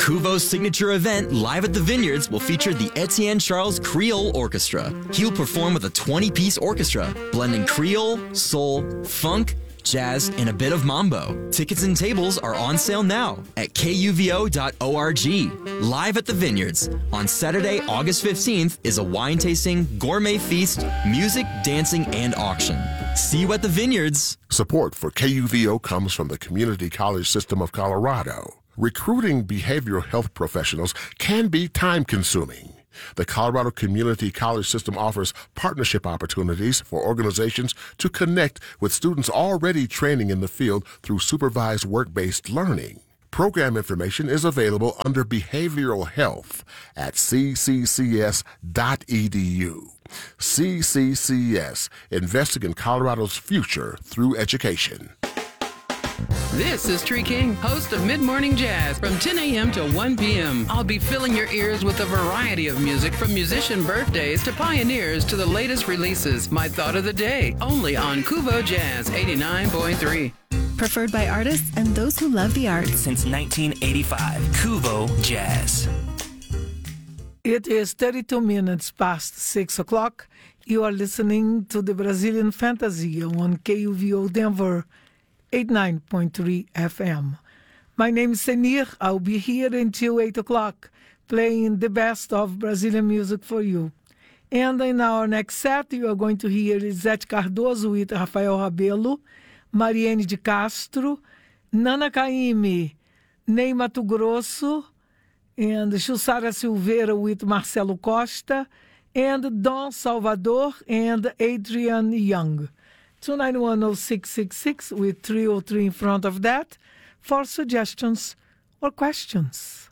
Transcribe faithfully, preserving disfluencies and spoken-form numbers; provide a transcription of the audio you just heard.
Kuvo's signature event, Live at the Vineyards, will feature the Etienne Charles Creole Orchestra. He'll perform with a twenty-piece orchestra, blending Creole, soul, funk, jazz, and a bit of mambo. Tickets and tables are on sale now at K U V O dot org. Live at the Vineyards on Saturday, August fifteenth is a wine tasting, gourmet feast, music, dancing, and auction. See you at the Vineyards. Support for K U V O comes from the Community College System of Colorado. Recruiting behavioral health professionals can be time-consuming. The Colorado Community College System offers partnership opportunities for organizations to connect with students already training in the field through supervised work-based learning. Program information is available under Behavioral Health at c c c s dot e d u. C C C S, investing in Colorado's future through education. This is Tree King, host of Mid-Morning Jazz from ten a.m. to one p.m. I'll be filling your ears with a variety of music from musician birthdays to pioneers to the latest releases. My thought of the day, only on Kuvo Jazz eighty-nine point three. Preferred by artists and those who love the arts. Since nineteen eighty-five, Kuvo Jazz. It is thirty-two minutes past six o'clock. You are listening to the Brazilian Fantasy on K U V O Denver eighty-nine point three F M. My name is Senir. I'll be here until eight o'clock playing the best of Brazilian music for you. And in our next set, you are going to hear Izete Cardoso with Rafael Rabelo, Mariene de Castro, Nana Caymmi, Ney Mato Grosso, and Jussara Silveira with Marcelo Costa, and Dom Salvador and Adrian Young. two nine one oh six six six with three oh three in front of that for suggestions or questions.